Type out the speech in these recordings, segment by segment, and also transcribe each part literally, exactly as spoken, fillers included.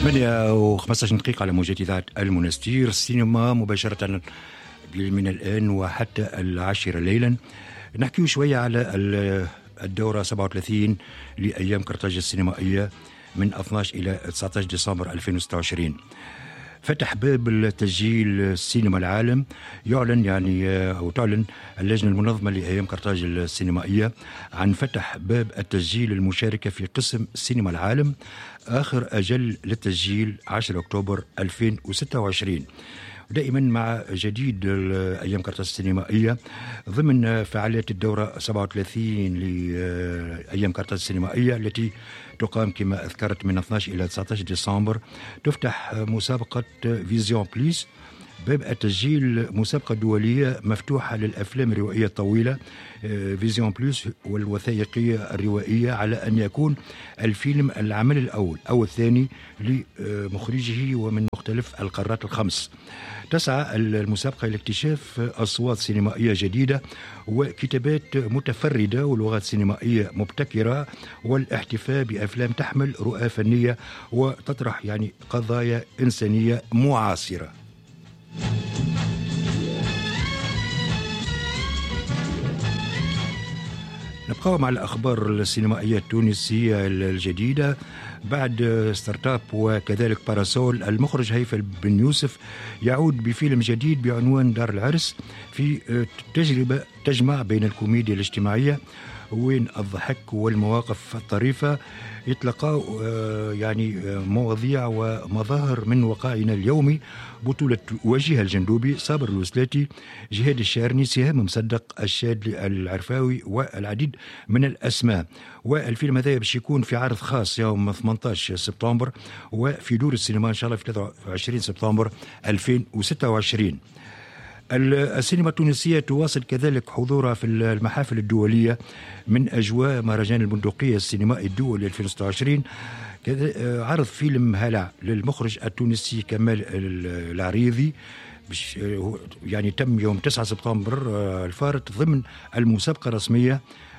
ثمانية وخمسة عشر دقيقة على موجات إذاعة المنستير. السينما مباشرة من الآن وحتى العاشرة ليلا. نحكي شوية على الدورة سبعة وثلاثين لأيام قرطاج السينمائية من اثني عشر إلى تسعة عشر ديسمبر ألفين وستة وعشرين. فتح باب التسجيل السينما العالم. يعلن يعني أو تعلن اللجنة المنظمة لأيام قرطاج السينمائية عن فتح باب التسجيل المشاركة في قسم سينما العالم. آخر أجل للتسجيل عشرة أكتوبر ألفين وستة وعشرين. دائما مع جديد أيام قرطاج السينمائية ضمن فعاليات الدورة سبعة وثلاثين لأيام قرطاج السينمائية التي تقام كما أذكرت من اثني عشر إلى تسعة عشر ديسمبر. تفتح مسابقة فيزيون بليس باب التسجيل، مسابقة دولية مفتوحة للأفلام الروائية الطويلة فيزيون بليس والوثائقية الروائية، على أن يكون الفيلم العمل الأول أو الثاني لمخرجه ومن مختلف القارات الخمس. تسعى المسابقة لاكتشاف أصوات سينمائية جديدة وكتابات متفردة ولغات سينمائية مبتكرة، والاحتفاء بأفلام تحمل رؤى فنية وتطرح يعني قضايا إنسانية معاصرة. نبقى مع الأخبار السينمائية التونسية الجديدة. بعد ستارت اب وكذلك باراسول، المخرج هيفا بن يوسف يعود بفيلم جديد بعنوان دار العرس، في تجربة تجمع بين الكوميديا الاجتماعية وين الضحك والمواقف الطريفة. يتلقى يعني مواضيع ومظاهر من واقعنا اليومي، بطولة وجيه الجندوبي، صابر الوسلاتي، جهاد الشارني، سهام مصدق، الشادلي العرفاوي والعديد من الأسماء. والفيلم هذا باش يكون في عرض خاص يوم ثمانية عشر سبتمبر وفي دور السينما إن شاء الله في ثلاثة وعشرين سبتمبر ألفين وستة وعشرين. السينما التونسية تواصل كذلك حضورها في المحافل الدولية من أجواء مهرجان البندقية السينمائي الدولي ألفين وستة وعشرين. عرض فيلم هلع للمخرج التونسي كمال العريضي يعني تم يوم تسعة سبتمبر الفارط ضمن المسابقة الرسمية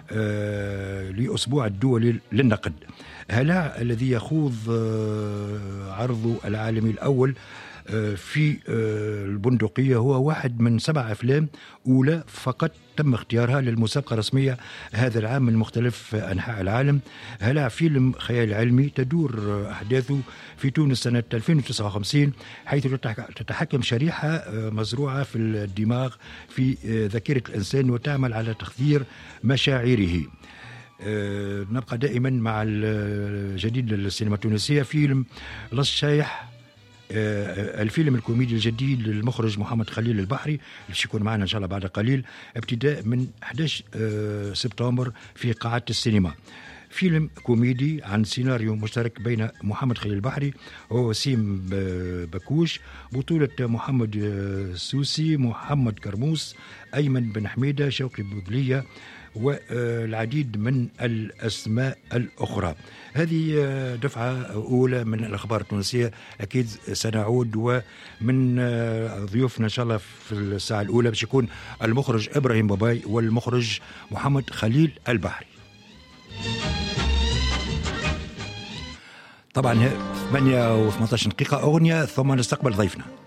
لأسبوع الدولي للنقد. هلع الذي يخوض عرضه العالمي الأول في البندقية هو واحد من سبع أفلام أولى فقط تم اختيارها للمسابقة الرسمية هذا العام من مختلف أنحاء العالم. هلع فيلم خيال علمي تدور أحداثه في تونس سنة ألفين وتسعة وخمسين، حيث تتحكم شريحة مزروعة في الدماغ في ذاكرة الإنسان وتعمل على تخدير مشاعره. أه نبقى دائما مع الجديد للسينما التونسية. فيلم لص شايح، آه الفيلم الكوميدي الجديد للمخرج محمد خليل البحري اللي يكون معنا إن شاء الله بعد قليل، ابتداء من أحد عشر آه سبتمبر في قاعات السينما. فيلم كوميدي عن سيناريو مشترك بين محمد خليل البحري ووسيم بكوش، بطولة محمد السوسي، محمد كرموس، أيمن بن حميدة، شوقي بوبلية والعديد من الأسماء الأخرى. هذه دفعة أولى من الأخبار التونسية. أكيد سنعود ومن ضيوفنا إن شاء الله في الساعة الأولى باش يكون المخرج إبراهيم باباي والمخرج محمد خليل البحري. طبعا ثمانية وثمانية عشر دقيقة أغنية ثم نستقبل ضيفنا.